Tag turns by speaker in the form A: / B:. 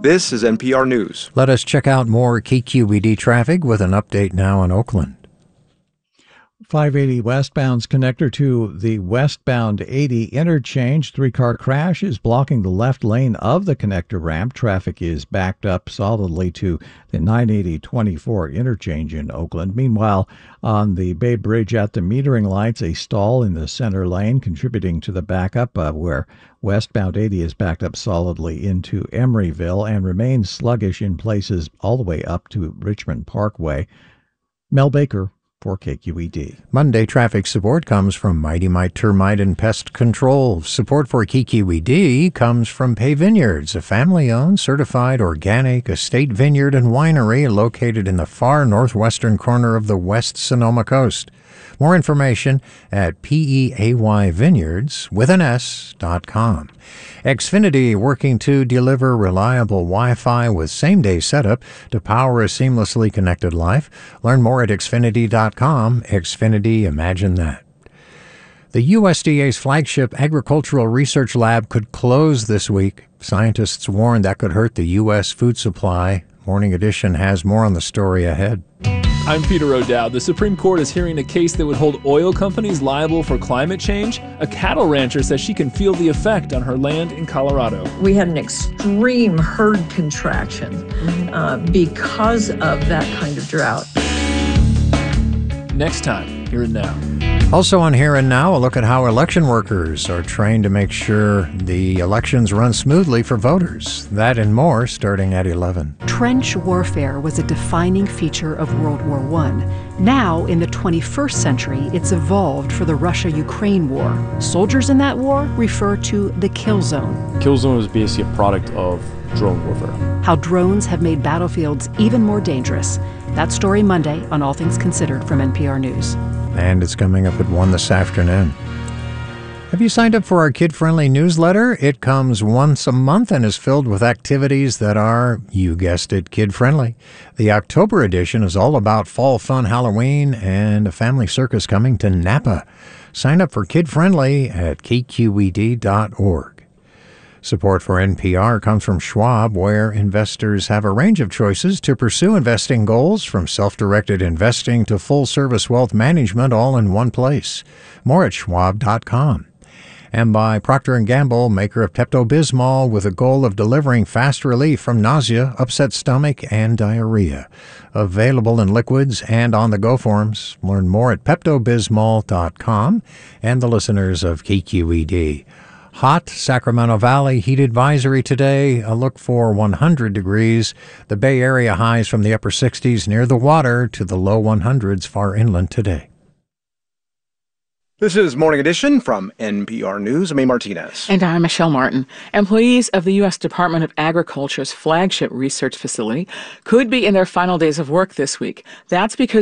A: This is NPR News.
B: Let us check out more KQED traffic with an update now in Oakland.
C: 580 westbound's connector to the westbound 80 interchange. Three-car crash is blocking the left lane of the connector ramp. Traffic is backed up solidly to the 980-24 interchange in Oakland. Meanwhile, on the Bay Bridge at the metering lights, a stall in the center lane contributing to the backup where westbound 80 is backed up solidly into Emeryville and remains sluggish in places all the way up to Richmond Parkway. Mel Baker for KQED.
B: Monday traffic support comes from Mighty Mite Termite and Pest Control. Support for KQED comes from Pay Vineyards, a family-owned, certified, organic estate vineyard and winery located in the far northwestern corner of the West Sonoma Coast. More information at PEAYvineyards.com. Xfinity working to deliver reliable Wi-Fi with same-day setup to power a seamlessly connected life. Learn more at Xfinity.com. Xfinity, imagine that. The USDA's flagship agricultural research lab could close this week. Scientists warn that could hurt the U.S. food supply. Morning Edition has more on the story ahead.
D: I'm Peter O'Dowd. The Supreme Court is hearing a case that would hold oil companies liable for climate change. A cattle rancher says she can feel the effect on her land in Colorado.
E: We had an extreme herd contraction because of that kind of drought.
D: Next time, Here and Now.
B: Also on Here and Now, a look at how election workers are trained to make sure the elections run smoothly for voters. That and more starting at 11.
F: Trench warfare was a defining feature of World War I. Now, in the 21st century, it's evolved for the Russia-Ukraine war. Soldiers in that war refer to the kill zone.
G: Kill zone is basically a product of drone warfare.
F: How drones have made battlefields even more dangerous. That story Monday on All Things Considered from NPR News.
B: And it's coming up at 1 this afternoon. Have you signed up for our kid-friendly newsletter? It comes once a month and is filled with activities that are, you guessed it, kid-friendly. The October edition is all about fall fun, Halloween, and a family circus coming to Napa. Sign up for kid-friendly at kqed.org. Support for NPR comes from Schwab, where investors have a range of choices to pursue investing goals, from self-directed investing to full-service wealth management, all in one place. More at schwab.com. And by Procter & Gamble, maker of Pepto-Bismol, with a goal of delivering fast relief from nausea, upset stomach, and diarrhea. Available in liquids and on-the-go forms. Learn more at peptobismol.com. And the listeners of KQED. Hot Sacramento Valley heat advisory today. A look for 100 degrees. The Bay Area highs from the upper 60s near the water to the low 100s far inland today.
A: This is Morning Edition from NPR News. I'm A. Martinez.
H: And I'm Michelle Martin. Employees of the U.S. Department of Agriculture's flagship research facility could be in their final days of work this week. That's because